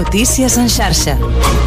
Notícies en xarxa.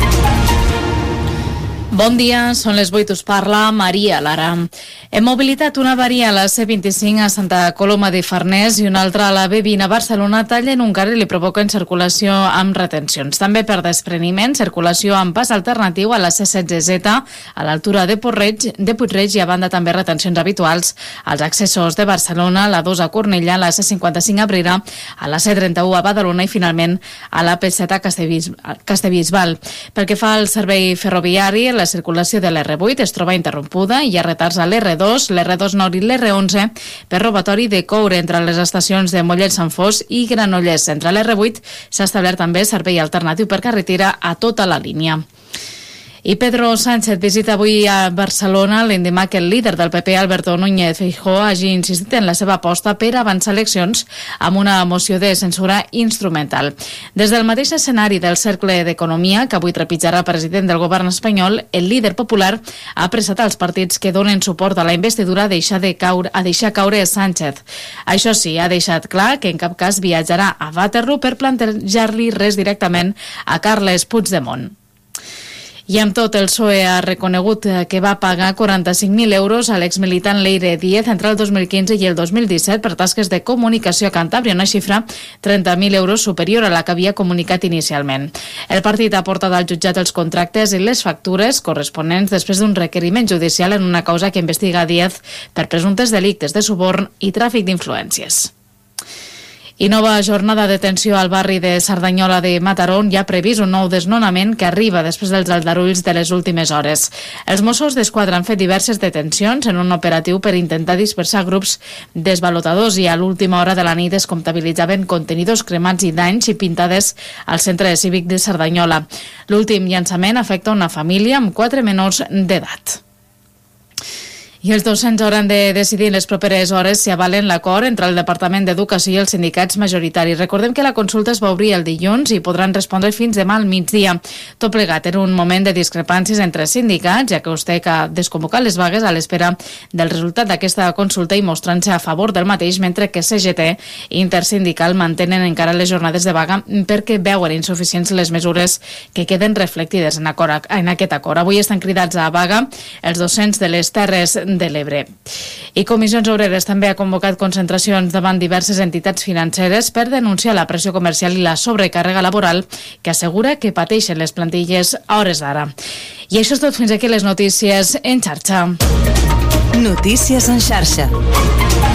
Bon dia, són les 8, us parla Maria Lara. Hem mobilitat una avaria a la C25 a Santa Coloma de Farners i una altra a la B20 a Barcelona tallen un carril i provoquen circulació amb retencions. També per despreniment, circulació amb pas alternatiu a la C16Z a l'altura de Puig-reig i a banda també retencions habituals als accessos de Barcelona, la 2 a Cornellà, la C55 a Abrera, a la C31 a Badalona i finalment a la P7 a Castellbisbal. Pel que fa al servei ferroviari, la circulació de l'R8 es troba interrompuda i hi ha retards a l'R2, l'R2 Nord i l'R11 per robatori de coure entre les estacions de Mollet-Sant Fos i Granollers. Entre l'R8 s'ha establert també servei alternatiu per carretera a tota la línia. I Pedro Sánchez visita avui a Barcelona l'endemà que el líder del PP, Alberto Núñez Feijóo, hagi insistit en la seva aposta per avançar eleccions amb una moció de censura instrumental. Des del mateix escenari del Cercle d'Economia, que avui trepitjarà el president del govern espanyol, el líder popular ha apressat als partits que donen suport a la investidura a deixar caure Sánchez. Això sí, ha deixat clar que en cap cas viatjarà a Waterloo per plantejar-li res directament a Carles Puigdemont. I amb tot, el PSOE ha reconegut que va pagar 45.000 euros a l'exmilitant Leire Díez entre el 2015 i el 2017 per tasques de comunicació a Cantàbria, una xifra 30.000 euros superior a la que havia comunicat inicialment. El partit ha portat al jutjat els contractes i les factures corresponents després d'un requeriment judicial en una causa que investiga Díez per presumptes delictes de suborn i tràfic d'influències. I nova jornada de detenció al barri de Cerdanyola de Mataró, on hi ha previst un nou desnonament que arriba després dels aldarulls de les últimes hores. Els Mossos d'Esquadra han fet diverses detencions en un operatiu per intentar dispersar grups desvalotadors i a l'última hora de la nit es comptabilitzaven contenidors cremats i danys i pintades al centre cívic de Cerdanyola. L'últim llançament afecta una família amb 4 menors d'edat. I els docents hauran de decidir en les properes hores si avalen l'acord entre el Departament d'Educació i els sindicats majoritaris. Recordem que la consulta es va obrir el dilluns i podran respondre fins demà al migdia. Tot plegat en un moment de discrepàncies entre sindicats, ja que USTEC ha desconvocat les vagues a l'espera del resultat d'aquesta consulta i mostrant-se a favor del mateix, mentre que CGT i Intersindical mantenen encara les jornades de vaga perquè veuen insuficients les mesures que queden reflectides en aquest acord. Avui estan cridats a vaga els docents de les Terres de l'Ebre. I Comissions Obreres també ha convocat concentracions davant diverses entitats financeres per denunciar la pressió comercial i la sobrecàrrega laboral que assegura que pateixen les plantilles a hores d'ara. I això és tot, fins aquí les notícies en xarxa. Notícies en xarxa.